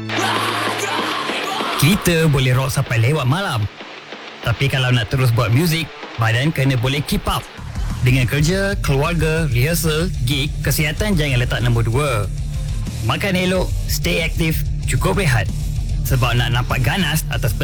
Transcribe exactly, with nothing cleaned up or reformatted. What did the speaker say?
Kita boleh rock sampai lewat malam. Tapi kalau nak terus buat muzik, badan kena boleh keep up. Dengan kerja, keluarga, rehearsal, gig, kesihatan jangan letak nombor dua. Makan elok, stay aktif, cukup rehat. Sebab nak nampak ganas atas